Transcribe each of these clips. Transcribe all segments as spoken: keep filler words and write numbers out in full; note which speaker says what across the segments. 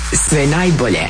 Speaker 1: sve najbolje.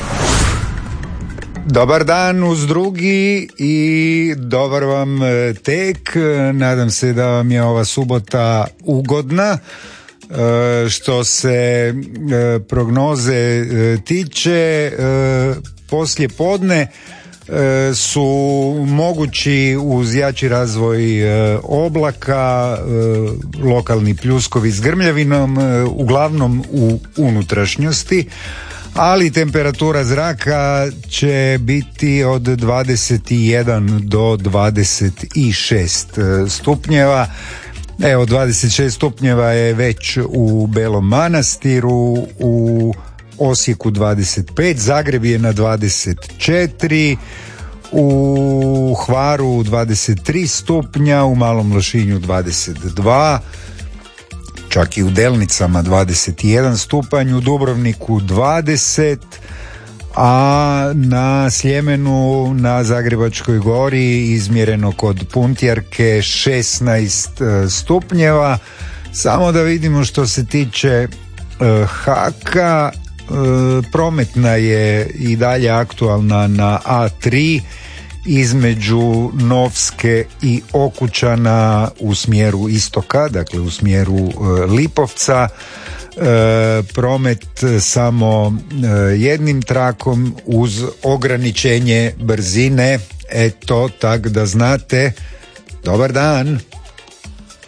Speaker 2: Dobar dan uz drugi i dobar vam tek. Nadam se da vam je ova subota ugodna. Što se prognoze tiče, poslije podne su mogući uz jači razvoj oblaka, lokalni pljuskovi s grmljavinom, uglavnom u unutrašnjosti, ali temperatura zraka će biti od dvadeset jedan do dvadeset šest stupnjeva. Evo, dvadeset šest stupnjeva je već u Belom Manastiru, u Osijeku dvadeset pet, Zagreb je na dvadeset četiri, u Hvaru dvadeset tri stupnja, u Malom Lošinju dvadeset dva, čak i u Delnicama dvadeset jedan stupanj, u Dubrovniku dvadeset, a na Sljemenu na Zagrebačkoj gori izmjereno kod Puntjarke šesnaest stupnjeva. Samo da vidimo što se tiče uh, Haka, uh, prometna je i dalje aktualna na A tri između Novske i Okučana u smjeru istoka, dakle u smjeru uh, Lipovca. E, promet samo e, jednim trakom uz ograničenje brzine. Eto, tak da znate. Dobar dan.